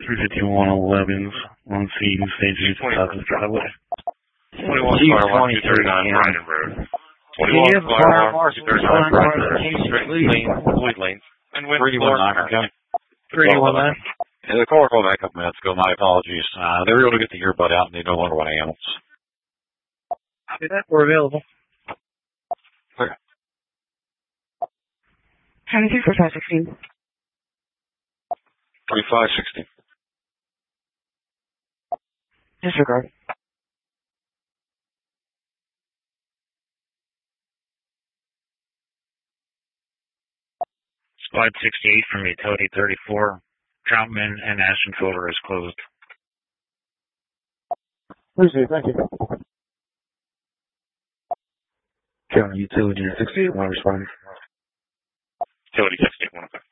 35111's on scene, stage 8 south of the driveway. 21 Fire Alarm 239 Brighton Road. 21 Fire Alarm 239 Brighton Road. Straight lane, Floyd Lane. And wind 319, okay. 319. The caller called back a couple minutes ago. My apologies. They were able to get the earbud out, and they no longer want animals. Copy that. We're available. Okay. 234516. 2516. Disregard. Squad 68 from Utility 34. Troutman and Ashton Filter is closed. Appreciate it. Thank you. County Utility 68, one responder. Utility 68, 105.